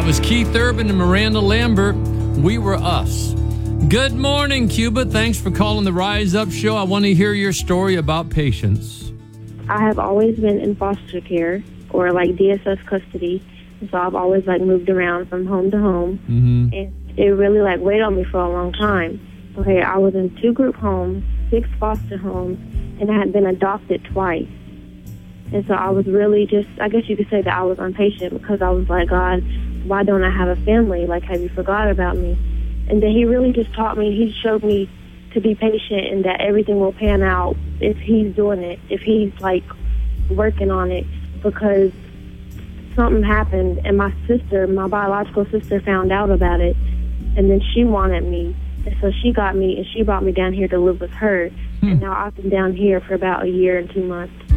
was Keith Urban and Miranda Lambert. We Were Us. Good morning, Cuba. Thanks for calling the Rise Up Show. I want to hear your story about patience. I have always been in foster care or like DSS custody. So I've always like moved around from home to home. Mm-hmm. And it really like weighed on me for a long time. Okay, I was in 2 group homes, 6 foster homes, and I had been adopted twice. And so I was really just, I guess you could say that I was impatient because I was like, God, why don't I have a family? Like, have you forgot about me? And then he really just taught me, he showed me to be patient and that everything will pan out if he's doing it, if he's, like, working on it. Because something happened and my sister, my biological sister, found out about it. And then she wanted me. And so she got me and she brought me down here to live with her. And now I've been down here for about a year and 2 months.